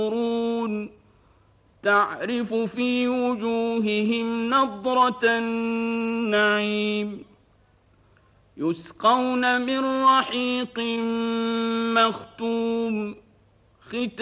تعرف في وجوههم نضرة النعيم يسقون من رحيق مختوم